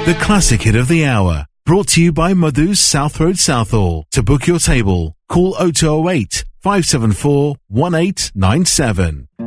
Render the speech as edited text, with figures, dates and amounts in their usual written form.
The classic hit of the hour. Brought to you by Madhu's South Road Southall. To book your table, call 0208 574 1897.